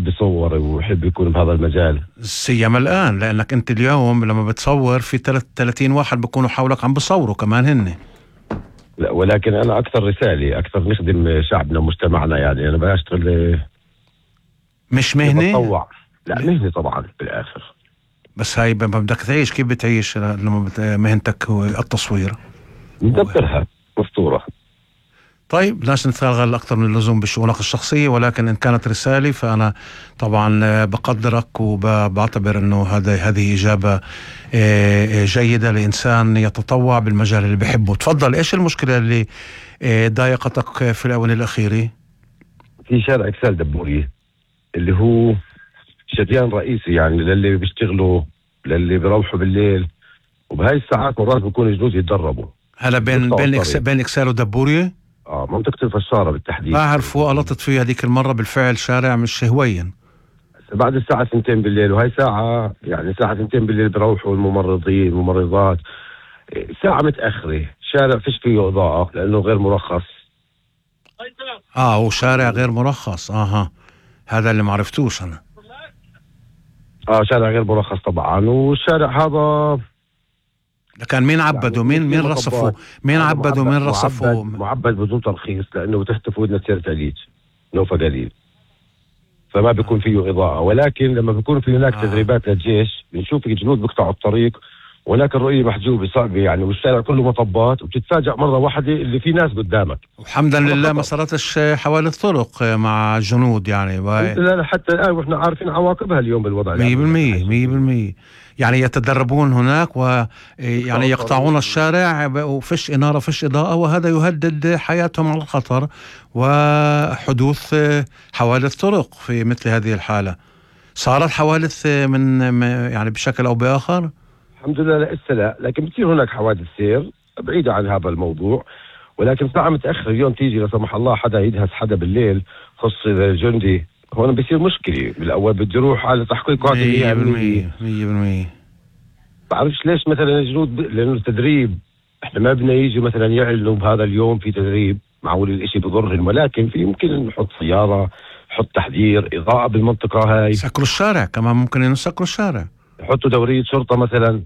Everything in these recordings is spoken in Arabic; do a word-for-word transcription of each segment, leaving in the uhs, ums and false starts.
بحب يصور ويحب يكون بهذا المجال. سيما الآن لأنك أنت اليوم لما بتصور في ثلاثين واحد بيكونوا حولك عم بصوروا كمان هن. لا ولكن أنا أكثر رسالة، أكثر نخدم شعبنا ومجتمعنا، يعني أنا بشتغل مش مهنة. بتطوع. لا مهنة طبعا بالآخر، بس هاي بدك تعيش. كيف بتعيش لما مهنتك هو التصوير؟ ندبرها مفطورة. طيب بدناش نتغلغل أكثر من اللزوم بشؤونك الشخصية، ولكن إن كانت رسالة فأنا طبعا بقدرك وبعتبر أنه هذا هذه إجابة جيدة لإنسان يتطوع بالمجال اللي بحبه. تفضل. إيش المشكلة اللي ضايقتك في الآونة الأخيرة؟ في شارع إكسال دبورية اللي هو شريان رئيسي يعني للي بيشتغلوا للي بيروحوا بالليل، وبهاي الساعات مرات بيكون جنود يتدربوا. هلا بين بين إكس بين إكسال ودبورية. اه منطقة الفشارة بالتحديد. بعرفه قلطت فيه هذيك المرة بالفعل، شارع مش هوين. بعد الساعة اثنتين بالليل، وهي ساعة يعني الساعة اثنتين بالليل بيروحوا الممرضين الممرضات، ساعة متأخرة، شارع فيش فيه إضاءة لأنه غير مرخص. اه هو شارع غير مرخص. اها هذا اللي معرفتوش أنا. اه شارع غير مرخص طبعا. والشارع هذا كان مين عبده؟ مين مين رصفه؟ مين عبده ومين رصفه؟ معبد, معبد بدون ترخيص لأنه بتهتف ودنا سيرة عليج نوفا قليل، فما بيكون فيه إضاءة. ولكن لما بيكون في هناك آه. تدريبات للجيش بنشوف الجنود بيقطعوا الطريق، وهناك الرؤية محجوبة صعبة يعني، والشارع كله مطبات، وبتتفاجأ مرة واحدة اللي في ناس قدامك. وحمدا لله ما صارتش حوالي الطرق مع الجنود يعني. لا حتى الآن وإحنا عارفين عواقبها اليوم بالوضع. مية بالمية مية بالمية يعني يتدربون هناك ويعني يقطعون الشارع وفش إنارة فش إضاءة، وهذا يهدد حياتهم على الخطر وحدوث حوادث طرق في مثل هذه الحالة. صارت حوادث من يعني بشكل أو بآخر؟ الحمد لله لسه لا، لكن بتصير هناك حوادث سير بعيدة عن هذا الموضوع. ولكن ساعة متأخر اليوم تيجي لا سمح الله حدا يدهس حدا بالليل، خص الجندي، هون بيصير مشكلة. بالأول بدي روح على تحقيقات مية بالمية مية بالمية. بعرفش ليش مثلا الجنود ب... لأنه التدريب احنا ما بدنا يجي مثلا يعلنوا بهذا اليوم في تدريب، معقول الاشي بضرهم، ولكن في يمكن نحط سيارة، نحط تحذير إضاءة بالمنطقة هاي. سكروا الشارع كمان، ممكن يسكروا الشارع، يحطوا دورية شرطة مثلا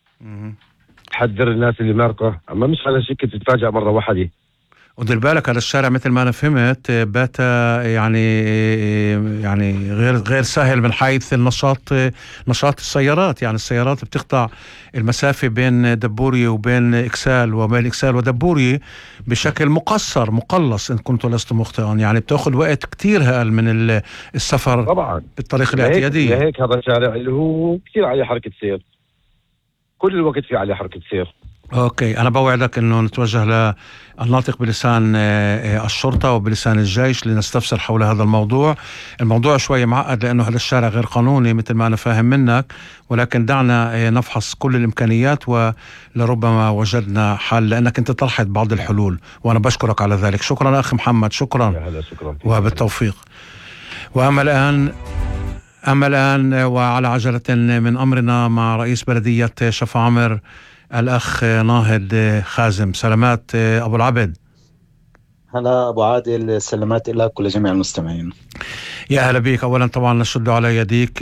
تحذر الناس اللي مارقة. أما مش على شكل تتفاجأ مرة واحدة. ودير بالك هذا الشارع مثل ما أنا فهمت بات يعني يعني غير غير سهل من حيث النشاط، نشاط السيارات. يعني السيارات بتقطع المسافة بين دبورية وبين إكسال وبين إكسال ودبورية بشكل مقصر مقلص إن كنت لست مخطئا. يعني بتأخذ وقت كتير هائل من السفر طبعا بالطريق الاعتيادية. لهيك هذا الشارع اللي هو كتير عليه حركة سير، كل الوقت في عليه حركة سير. اوكي انا بوعدك انه نتوجه للناطق بلسان الشرطة وبلسان الجيش لنستفسر حول هذا الموضوع. الموضوع شوي معقد لانه هذا الشارع غير قانوني مثل ما انا فاهم منك، ولكن دعنا نفحص كل الامكانيات ولربما وجدنا حل، لانك انت طرحت بعض الحلول وانا بشكرك على ذلك. شكرا اخي محمد. شكرا, شكرا. وبالتوفيق. واما الان اما الان وعلى عجلة من امرنا مع رئيس بلدية شفاعمر الأخ ناهد خازم. سلامات أبو العبد. هلا أبو عادل، سلامات لك ولجميع المستمعين. يا أهلا بك. أولا طبعا نشد على يديك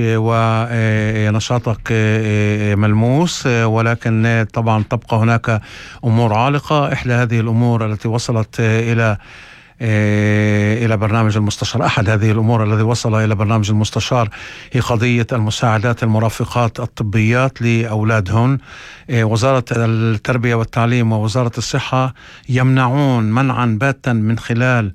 ونشاطك ملموس، ولكن طبعا تبقى هناك أمور عالقة. إحدى هذه الأمور التي وصلت إلى إلى برنامج المستشار، أحد هذه الأمور الذي وصل إلى برنامج المستشار هي قضية المساعدات المرافقات الطبيات لأولادهن. وزارة التربية والتعليم ووزارة الصحة يمنعون منعا باتا من خلال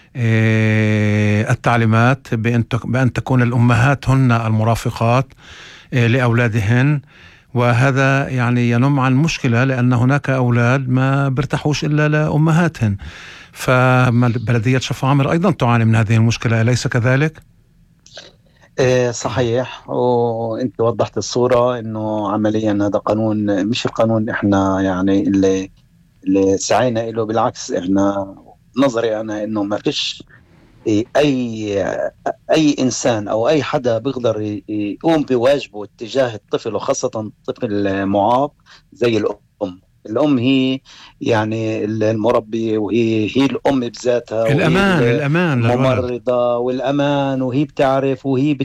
التعليمات بأن تكون الأمهات هن المرافقات لأولادهن، وهذا يعني ينم عن مشكلة لأن هناك أولاد ما برتاحوش إلا لأمهاتهن. فبلدية شفاعمر أيضا تعاني من هذه المشكلة، أليس كذلك؟ إيه صحيح، وانت وضحت الصورة انه عمليا هذا قانون مش القانون احنا يعني اللي, اللي سعينا له، بالعكس احنا نظري انا انه ما فيش اي اي انسان او اي حدا بيقدر يقوم بواجبه تجاه الطفل، وخاصة الطفل معاق زي الام. الأم هي يعني المربية، وهي هي الأم بذاتها، الأمان الأمان الممرضة والأمان، وهي بتعرف وهي